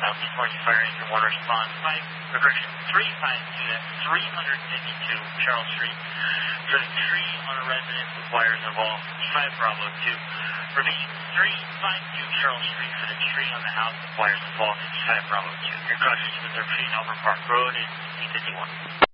Southeast Emergency Fire Engine 1 respond 352, that's 352 Charles Street. For the tree on a residence with wires involved, 5 Bravo 2. Repeat, 352 Charles Street for the tree on the house with wires involved, 5 Bravo 2. Your crossing with their tree, Elmer Park Road is 851.